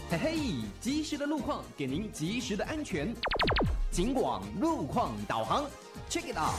嘿嘿，及时的路况给您及时的安全。警广路况导航 ，Check it out。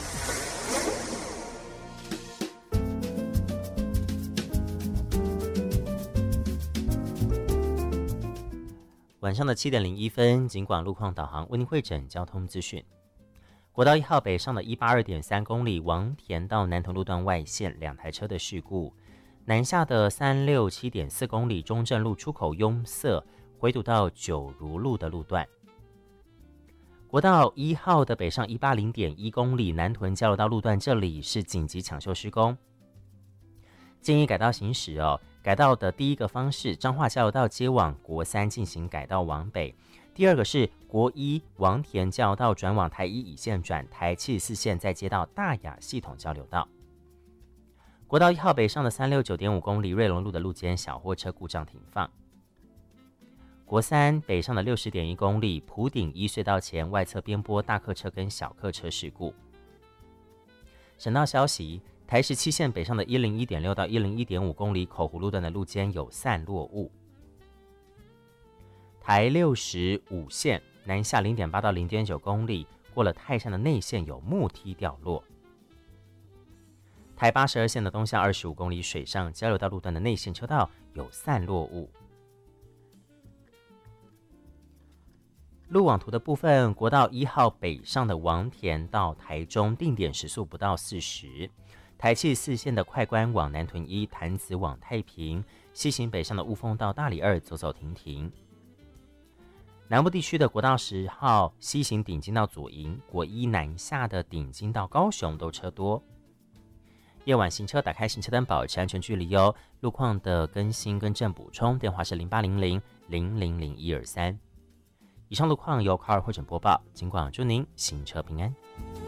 晚上的7点01分，警广路况导航为您汇整交通资讯。国道1号北上的182.3公里王田到南投路段外线2台车的事故，南下的367.4公里中正路出口拥塞，回堵到九如路的路段。国道1号的北上180.1公里南屯交流道路段，这里是紧急抢修施工，建议改道行驶哦。改道的第一个方式，彰化交流道接往国3进行改道往北；第二个是国1王田交流道转往台1乙线转台74线，再接到大雅系统交流道。国道1号北上的369.5公里瑞隆路的路肩小货车故障停放。国3北上的60.1公里埔顶一隧道前外侧边坡大客车跟小客车事故。省道消息，台17线北上的101.6到101.5公里口湖路段的路肩有散落物。台65线南下0.8到0.9公里，过了泰山的内线有木梯掉落。台82线的东向25公里水上交流道路段的内线车道有散落物。路网图的部分，国道1号北上的王田到台中定点时速不到40，台74线的快关往南屯1，潭子往太平，西行北上的雾峰到大里2走走停停。南部地区的国道10号西行顶金到左营，国1南下的顶金到高雄都车多。夜晚行车打开行车灯，保持安全距离哦。路况的更新跟正补充，电话是0800-000-123。以上路况由卡尔汇整播报，警广祝您行车平安。